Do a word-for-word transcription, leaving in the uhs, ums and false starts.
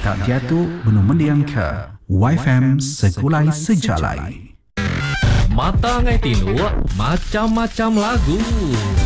tak diatur menu mendiang ke Y F M segulai sejalai. Mata ngai tinu macam-macam lagu.